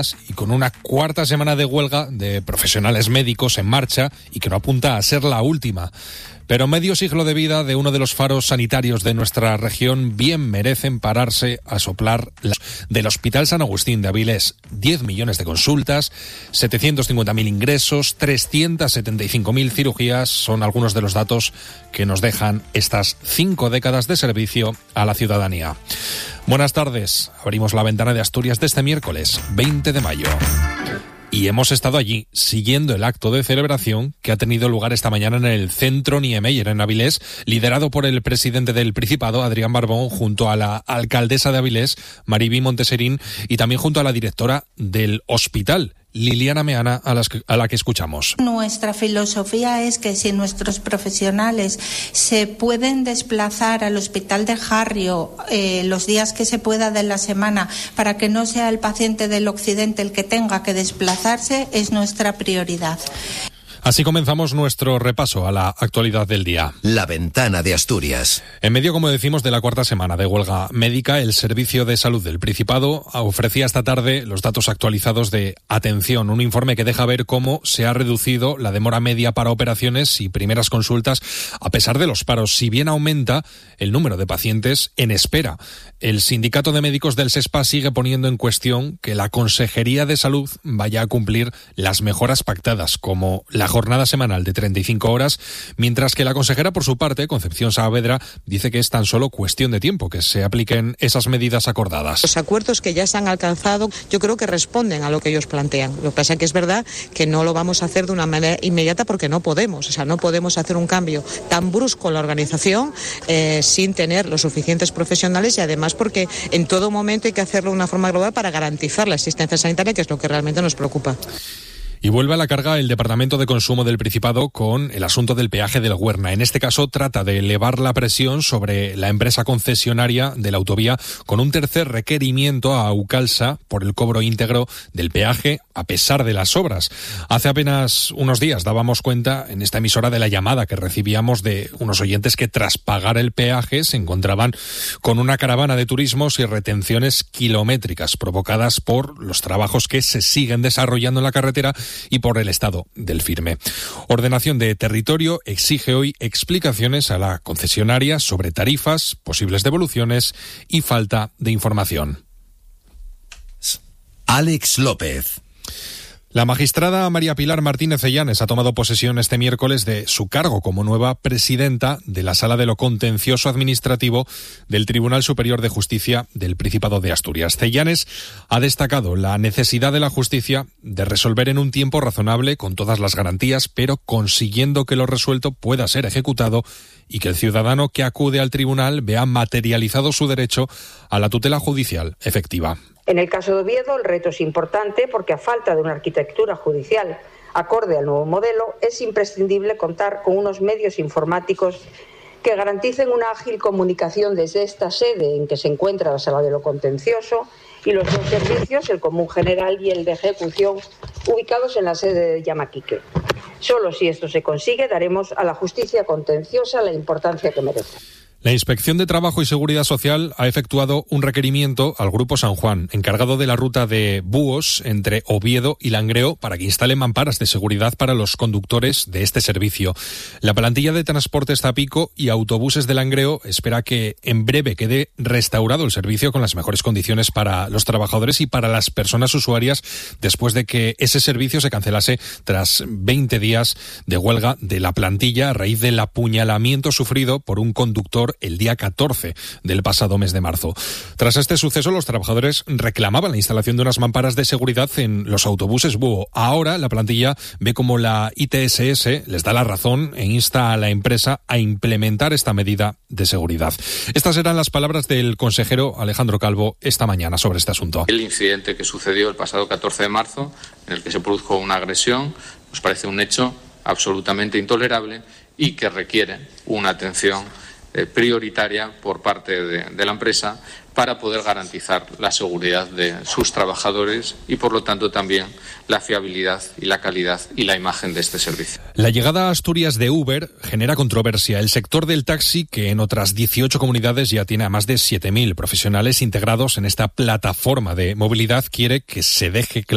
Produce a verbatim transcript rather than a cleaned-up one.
y con una cuarta semana de huelga de profesionales médicos en marcha y que no apunta a ser la última. Pero medio siglo de vida de uno de los faros sanitarios de nuestra región bien merecen pararse a soplar del Hospital San Agustín de Avilés. diez millones de consultas, setecientos cincuenta mil ingresos, trescientas setenta y cinco mil cirugías son algunos de los datos que nos dejan estas cinco décadas de servicio a la ciudadanía. Buenas tardes. Abrimos la ventana de Asturias de este miércoles, veinte de mayo. Y hemos estado allí, siguiendo el acto de celebración que ha tenido lugar esta mañana en el Centro Niemeyer, en Avilés, liderado por el presidente del Principado, Adrián Barbón, junto a la alcaldesa de Avilés, Mariví Monteserín, y también junto a la directora del hospital, Liliana Meana, a, las que, a la que escuchamos. Nuestra filosofía es que si nuestros profesionales se pueden desplazar al Hospital de Jarrio eh, los días que se pueda de la semana para que no sea el paciente del occidente el que tenga que desplazarse, es nuestra prioridad. Así comenzamos nuestro repaso a la actualidad del día. La ventana de Asturias. En medio, como decimos, de la cuarta semana de huelga médica, el Servicio de Salud del Principado ofrecía esta tarde los datos actualizados de atención, un informe que deja ver cómo se ha reducido la demora media para operaciones y primeras consultas a pesar de los paros, si bien aumenta el número de pacientes en espera. El Sindicato de Médicos del SESPA sigue poniendo en cuestión que la Consejería de Salud vaya a cumplir las mejoras pactadas, como la jornada semanal de treinta y cinco horas, mientras que la consejera, por su parte, Concepción Saavedra, dice que es tan solo cuestión de tiempo que se apliquen esas medidas acordadas. Los acuerdos que ya se han alcanzado, yo creo que responden a lo que ellos plantean. Lo que pasa es que es verdad que no lo vamos a hacer de una manera inmediata porque no podemos. O sea, no podemos hacer un cambio tan brusco en la organización eh, sin tener los suficientes profesionales y además porque en todo momento hay que hacerlo de una forma global para garantizar la asistencia sanitaria, que es lo que realmente nos preocupa. Y vuelve a la carga el Departamento de Consumo del Principado con el asunto del peaje del Güerna. En este caso trata de elevar la presión sobre la empresa concesionaria de la autovía con un tercer requerimiento a Aucalsa por el cobro íntegro del peaje a pesar de las obras. Hace apenas unos días dábamos cuenta en esta emisora de la llamada que recibíamos de unos oyentes que tras pagar el peaje se encontraban con una caravana de turismos y retenciones kilométricas provocadas por los trabajos que se siguen desarrollando en la carretera y por el estado del firme. Ordenación de Territorio exige hoy explicaciones a la concesionaria sobre tarifas, posibles devoluciones y falta de información. Alex López. La magistrada María Pilar Martínez Cellanes ha tomado posesión este miércoles de su cargo como nueva presidenta de la Sala de lo Contencioso Administrativo del Tribunal Superior de Justicia del Principado de Asturias. Cellanes ha destacado la necesidad de la justicia de resolver en un tiempo razonable con todas las garantías, pero consiguiendo que lo resuelto pueda ser ejecutado y que el ciudadano que acude al tribunal vea materializado su derecho a la tutela judicial efectiva. En el caso de Oviedo, el reto es importante porque a falta de una arquitectura judicial acorde al nuevo modelo, es imprescindible contar con unos medios informáticos que garanticen una ágil comunicación desde esta sede en que se encuentra la Sala de lo Contencioso y los dos servicios, el Común General y el de Ejecución, ubicados en la sede de Llamaquique. Solo si esto se consigue, daremos a la justicia contenciosa la importancia que merece. La Inspección de Trabajo y Seguridad Social ha efectuado un requerimiento al Grupo San Juan, encargado de la ruta de Búhos entre Oviedo y Langreo, para que instale mamparas de seguridad para los conductores de este servicio. La plantilla de Transportes Zapico y Autobuses de Langreo espera que en breve quede restaurado el servicio con las mejores condiciones para los trabajadores y para las personas usuarias, después de que ese servicio se cancelase tras veinte días de huelga de la plantilla a raíz del apuñalamiento sufrido por un conductor el día catorce del pasado mes de marzo. Tras este suceso, los trabajadores reclamaban la instalación de unas mamparas de seguridad en los autobuses Búho. Ahora la plantilla ve como la I T S S les da la razón e insta a la empresa a implementar esta medida de seguridad. Estas eran las palabras del consejero Alejandro Calvo esta mañana sobre este asunto. El incidente que sucedió el pasado catorce de marzo, en el que se produjo una agresión, nos parece un hecho absolutamente intolerable y que requiere una atención Eh, prioritaria por parte de, de la empresa para poder garantizar la seguridad de sus trabajadores y, por lo tanto, también la fiabilidad y la calidad y la imagen de este servicio. La llegada a Asturias de Uber genera controversia. El sector del taxi, que en otras dieciocho comunidades ya tiene a más de siete mil profesionales integrados en esta plataforma de movilidad, quiere que se deje claro